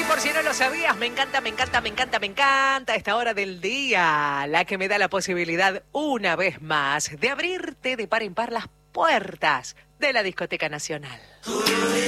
por si no lo sabías, me encanta esta hora del día, la que me da la posibilidad una vez más de abrirte de par en par las puertas de la Discoteca Nacional.